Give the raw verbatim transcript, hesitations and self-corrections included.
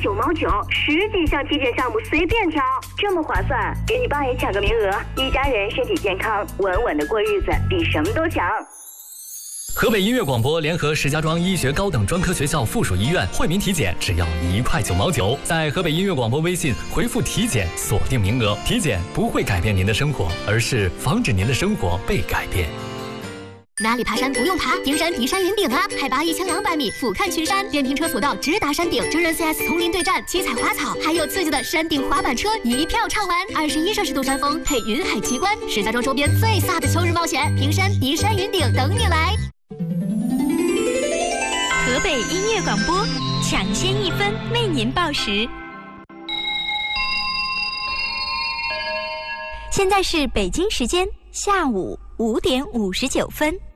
九毛九，十几项体检项目随便挑，这么划算，给你爸也抢个名额，一家人身体健康，稳稳的过日子，比什么都强。 河北音乐广播联合石家庄医学高等专科学校附属医院惠民体检只要一块九毛九，在河北音乐广播微信回复体检锁定名额。体检不会改变您的生活，而是防止您的生活被改变。 哪里爬山不用爬？平山迪山云顶啊，海拔一千两百米，俯瞰群山，电瓶车索道直达山顶，真人 C S 丛林对战，七彩花草，还有刺激的山顶滑板车，一票畅玩。二十一摄氏度山峰配云海奇观，石家庄周边最飒的秋日冒险，平山迪山云顶等你来。 河北音乐广播，抢先一分为您报时。现在是北京时间下午五点五十九分。